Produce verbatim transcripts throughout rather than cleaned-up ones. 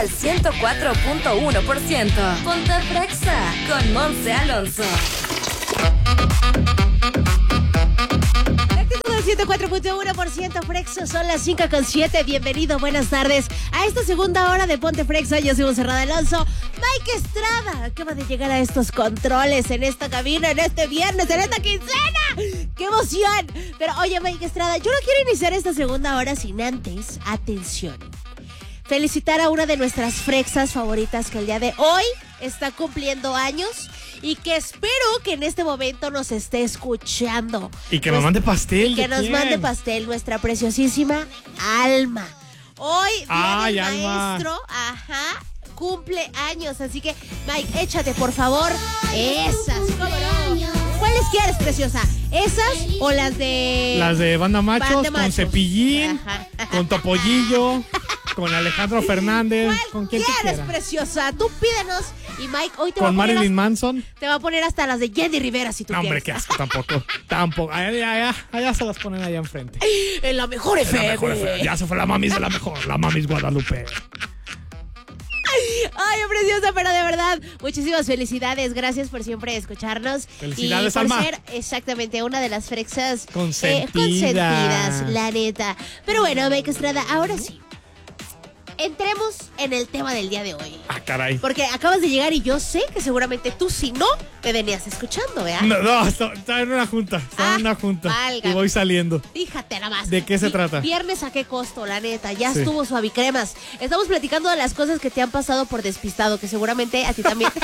al ciento cuatro punto uno por ciento. Ponte Frexa con Monse Alonso. ciento cuatro punto uno por ciento Frexo, son las cinco con siete. Bienvenido, buenas tardes a esta segunda hora de Ponte Frexa. Yo soy Monserrat Alonso. Mike Estrada acaba de llegar a estos controles en esta cabina, en este viernes, en esta quincena. ¡Qué emoción! Pero oye, Mike Estrada, yo no quiero iniciar esta segunda hora sin antes, atención, felicitar a una de nuestras Frexas favoritas que el día de hoy está cumpliendo años y que espero que en este momento nos esté escuchando. Y que pues, nos mande pastel. Y que nos quién? mande pastel, nuestra preciosísima Alma. Hoy, día Ay, del Alma. maestro, ajá, cumple años. Así que, Mike, échate, por favor, esas, ¿cómo no? ¿Cuáles quieres, preciosa? ¿Esas o las de...? Las de Banda Machos, Banda con Machos. Cepillín, Ajá. con Topollillo, con Alejandro Fernández. ¿Cuál ¿Con quién te quieres, quiera? preciosa? Tú pídenos y Mike hoy te Con va a poner Marilyn hasta, Manson. te va a poner hasta las de Jenny Rivera si tú No, hombre, quieres. qué asco, tampoco. Tampoco. Allá, allá, allá se las ponen allá enfrente. En la mejor En F la M. mejor F M. Ya se fue la mamis de la mejor, la mamis Guadalupe. Ay, preciosa, pero de verdad, muchísimas felicidades. Gracias por siempre escucharnos. Felicidades, y por Alma. ser exactamente una de las frexas Consentidas. eh, consentidas, la neta. Pero bueno, Mike Estrada, ahora sí, entremos en el tema del día de hoy. Ah, caray. Porque acabas de llegar y yo sé que seguramente tú, si no, me venías escuchando, ¿verdad? No, no, está- estaba en una junta. Estaba Ah, en una junta. válgame. Y voy saliendo. Fíjate nada más. ¿De qué se Vi- trata? Viernes a qué costo, la neta. Ya Sí. estuvo suavicremas. Estamos platicando de las cosas que te han pasado por despistado, que seguramente a ti también.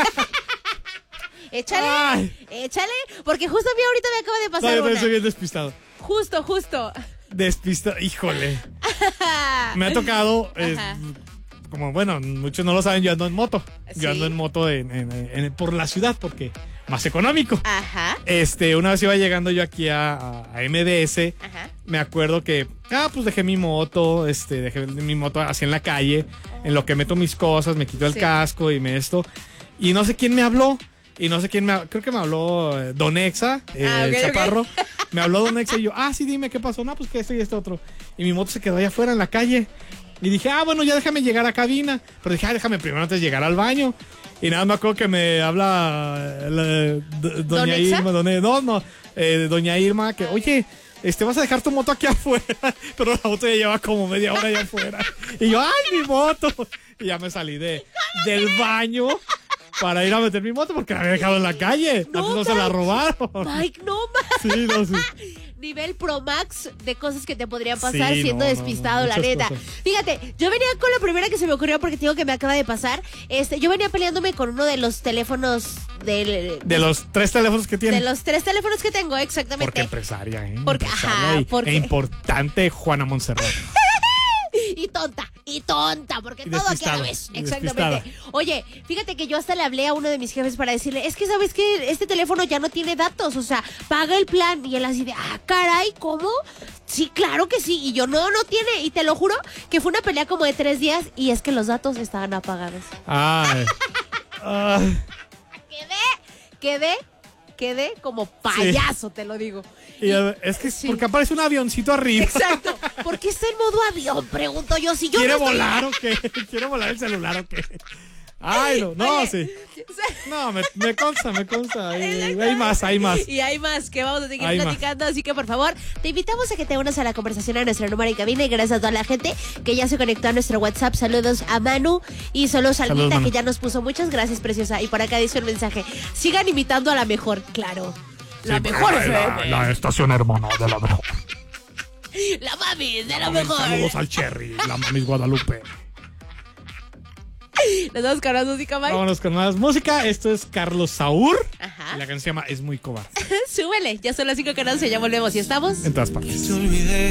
Échale, Ay. échale, porque justo a mí ahorita me acaba de pasar Todavía una. soy bien despistado. Justo, justo. Despistado. Híjole. Me ha tocado. eh, Ajá. como bueno, muchos no lo saben, yo ando en moto. ¿Sí? Yo ando en moto en- en- en- por la ciudad porque más económico. Ajá, Este, una vez iba llegando yo aquí a, a- a M D S, ajá. me acuerdo que, ah, pues dejé mi moto, este, dejé mi moto así en la calle, en lo que meto mis cosas, me quito el Sí. casco y me esto. Y no sé quién me habló, y no sé quién me habló, creo que me habló eh, Don Exa, eh, Ah, ok, el ok. chaparro. Me habló Don Exa y yo, ah, sí, dime, ¿qué pasó? No, pues que esto y esto otro. Y mi moto se quedó allá afuera en la calle. Y dije, ah, bueno, ya déjame llegar a cabina. Pero dije, ah, déjame primero antes de llegar al baño. Y nada, me acuerdo que me habla eh, la- do- doña Exa? Irma. Doña, no, no, eh, doña Irma, que, oye, este, vas a dejar tu moto aquí afuera. Pero la moto ya lleva como media hora allá afuera. Y yo, ay, mi moto. Y ya me salí de, del baño para ir a meter mi moto porque la había dejado en la calle. No, No, no se la Mike. robaron. Mike, no más. Sí, no, sí. Nivel Pro Max de cosas que te podrían pasar Sí, siendo no, no, despistado, no, la muchas neta. cosas. Fíjate, yo venía con la primera que se me ocurrió porque te digo que me acaba de pasar. Este, yo venía peleándome con uno de los teléfonos del, De los tres teléfonos que tiene. de los tres teléfonos que tengo, exactamente. Porque empresaria, ¿eh? Porque, Empresaria ajá, y- porque- E importante Juana Montserrat. Y tonta, y tonta, porque Y todo aquí a despistada, la vez. y Exactamente. Oye, fíjate que yo hasta le hablé a uno de mis jefes para decirle, es que sabes que este teléfono ya no tiene datos, o sea, paga el plan. Y él así de, ah, caray, ¿cómo? Sí, claro que sí. Y yo, no, no tiene. Y te lo juro que fue una pelea como de tres días y es que los datos estaban apagados. Ay. Ay. Quedé, quedé, quedé como payaso, te lo digo. Y a ver, es que Sí. porque aparece un avioncito arriba. Exacto. ¿Por qué está en modo avión? Pregunto yo. Si yo ¿Quiere no estoy- volar o qué? ¿Quiere volar el celular o qué? Ay, no, no, Oye, sí. o sea, No, me, me consta, me consta. Hay, hay más, hay más. Y hay más que vamos a seguir Hay más. platicando, así que por favor, te invitamos a que te unas a la conversación a nuestro número en cabina y gracias a toda la gente que ya se conectó a nuestro WhatsApp. Saludos a Manu y saludos a Saludos, Almita Manu. que ya nos puso muchas gracias, preciosa. Y por acá dice un mensaje, sigan imitando a la mejor, claro. La Sí, mejor la, F M. la, la estación hermana de la mejor. La mami de la Saludos mejor. al Cherry, la mamis Guadalupe. ¿Les vamos con más música, Mike? Vámonos con más música. Esto es Carlos Saúr. Ajá. Y la canción se llama Es muy cobarde. Súbele, ya son las cinco que no se ya volvemos y estamos En todas partes.